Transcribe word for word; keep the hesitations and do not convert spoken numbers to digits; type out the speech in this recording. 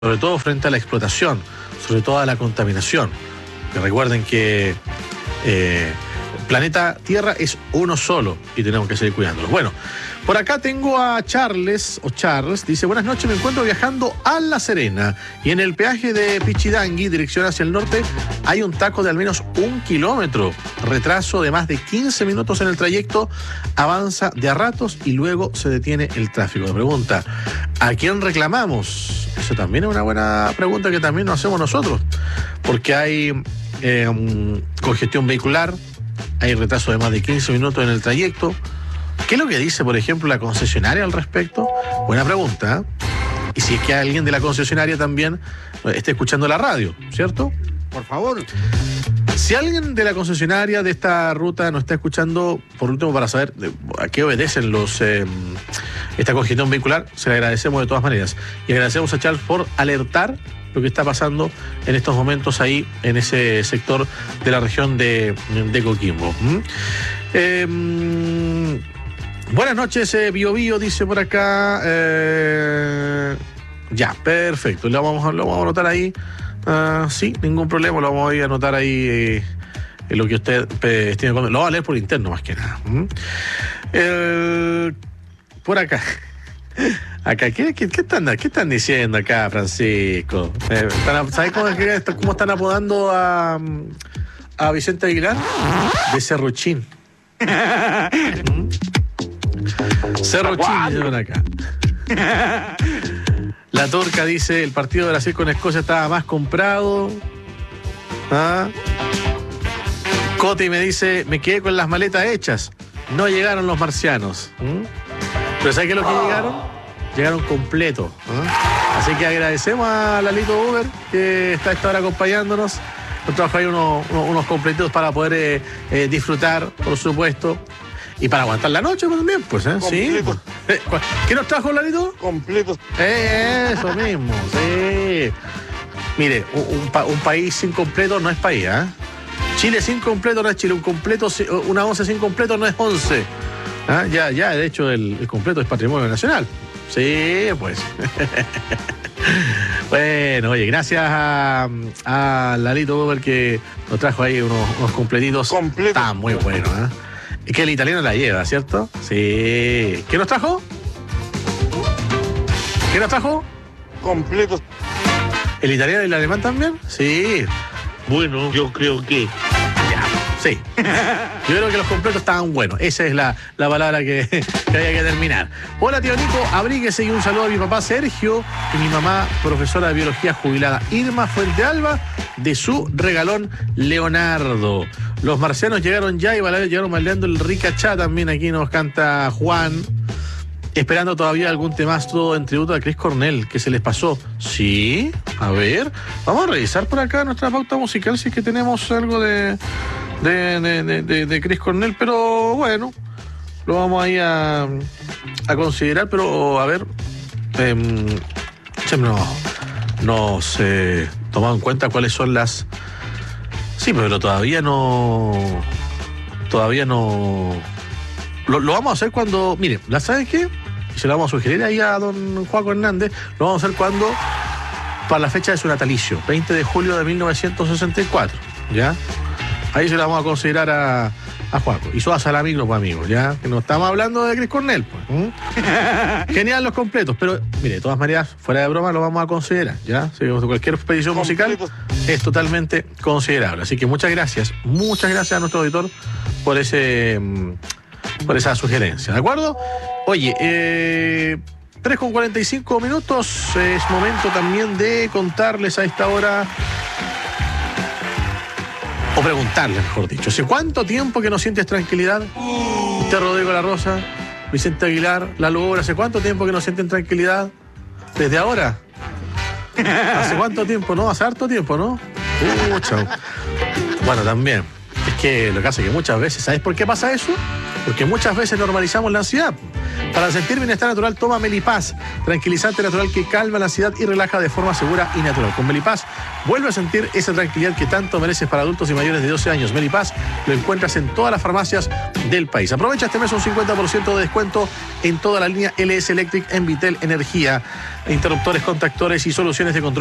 sobre todo frente a la explotación, sobre todo a la contaminación. Que recuerden que eh, el planeta Tierra es uno solo y tenemos que seguir cuidándolo. Bueno, por acá tengo a Charles, o Charles, dice: buenas noches, me encuentro viajando a La Serena y en el peaje de Pichidangui, dirección hacia el norte, hay un taco de al menos un kilómetro, retraso de más de quince minutos en el trayecto, avanza de a ratos y luego se detiene el tráfico. Me pregunta, ¿a quién reclamamos? Eso también es una buena pregunta que también nos hacemos nosotros, porque hay eh, um, congestión vehicular, hay retraso de más de quince minutos en el trayecto. ¿Qué es lo que dice, por ejemplo, la concesionaria al respecto? Buena pregunta, ¿eh? Y si es que alguien de la concesionaria también está escuchando la radio, ¿cierto? Por favor. Si alguien de la concesionaria de esta ruta nos está escuchando, por último, para saber a qué obedecen los eh, esta congestión vehicular, se le agradecemos de todas maneras. Y agradecemos a Charles por alertar lo que está pasando en estos momentos ahí, en ese sector de la región de, de Coquimbo. ¿Mm? Eh, buenas noches, eh, Bio Bio, dice por acá. Eh, ya, perfecto. Lo vamos, lo vamos a anotar ahí. Uh, sí, ningún problema, lo vamos a ir a anotar ahí eh, en lo que usted eh, tiene. Lo va a leer por interno más que nada. ¿Mm? Eh, por acá. Acá, ¿qué, qué, qué, están, ¿qué están diciendo acá, Francisco? Eh, ¿Sabes cómo, cómo están apodando a, a Vicente Aguilar? De Cerruchín. ¿Mm? Cerruchín, dicen acá. La Torca dice: el partido de Brasil con Escocia estaba más comprado. ¿Ah? Coti me dice: me quedé con las maletas hechas. No llegaron los marcianos. ¿Mm? Pero ¿sabes qué es lo que llegaron? Llegaron completos. ¿Ah? Así que agradecemos a Lalito Uber, que está a esta hora acompañándonos. Nos trajo ahí unos, unos, unos completitos para poder eh, eh, disfrutar, por supuesto. Y para aguantar la noche también, pues, ¿eh? Sí. ¿Qué nos trajo, Lalito? Completos. Eh, eso mismo, sí. Mire, un, un, pa, un país sin completo no es país, ¿eh? Chile sin completo no es Chile. Un completo, una once sin completo no es once. ¿Ah? Ya, ya, de hecho, el, el completo es patrimonio nacional. Sí, pues. Bueno, oye, gracias a, a Lalito Uber, que nos trajo ahí unos, unos completitos. Completo. Está muy bueno, ¿eh? Es que el italiano la lleva, ¿cierto? Sí. ¿Qué nos trajo? ¿Qué nos trajo? Completos. ¿El italiano y el alemán también? Sí. Bueno, yo creo que... Ya, sí. Yo creo que los completos estaban buenos. Esa es la, la palabra que, que había que terminar. Hola, tío Nico, abríguese, y un saludo a mi papá Sergio y mi mamá, profesora de biología jubilada Irma Fuentealba, de su regalón Leonardo. Los marcianos llegaron ya y llegaron maleando el Ricachá también. Aquí nos canta Juan. Esperando todavía algún temazo en tributo a Chris Cornell, que se les pasó. Sí, a ver. Vamos a revisar por acá nuestra pauta musical, si es que tenemos algo de, de, de, de, de, de Chris Cornell, pero bueno, lo vamos ahí a, a considerar, pero a ver. Eh, no, nos eh, tomado en cuenta cuáles son las... Sí, pero todavía no... Todavía no... Lo, lo vamos a hacer cuando... Mire, ¿sabes qué? Se lo vamos a sugerir ahí a don Joaco Hernández. Lo vamos a hacer cuando... Para la fecha de su natalicio, veinte de julio de mil novecientos sesenta y cuatro. ¿Ya? Ahí se lo vamos a considerar a, a Joaco. Y eso va a ser amigos, pues, amigos, ¿ya? Que no estamos hablando de Chris Cornell, pues. ¿Mm? Genial los completos. Pero, mire, de todas maneras, fuera de broma, lo vamos a considerar, ¿ya? Si cualquier expedición musical es totalmente considerable. Así que muchas gracias. Muchas gracias a nuestro auditor por ese... por esa sugerencia, ¿de acuerdo? Oye, eh, tres con cuarenta y cinco minutos, es momento también de contarles a esta hora, o preguntarles, mejor dicho, ¿hace cuánto tiempo que no sientes tranquilidad? Usted, Rodrigo La Rosa, Vicente Aguilar, Lalo Uber, ¿hace cuánto tiempo que no sienten tranquilidad? ¿Desde ahora? ¿Hace cuánto tiempo? ¿No? Hace harto tiempo, ¿no? Uh, chao. Bueno, también, es que lo que hace que muchas veces, ¿sabes por qué pasa eso? Porque muchas veces normalizamos la ansiedad. Para sentir bienestar natural, toma Melipaz, tranquilizante natural que calma la ansiedad y relaja de forma segura y natural. Con Melipaz, vuelve a sentir esa tranquilidad que tanto mereces para adultos y mayores de doce años. Melipaz lo encuentras en todas las farmacias del país. Aprovecha este mes un cincuenta por ciento de descuento en toda la línea L S Electric en Vitel Energía. Interruptores, contactores y soluciones de control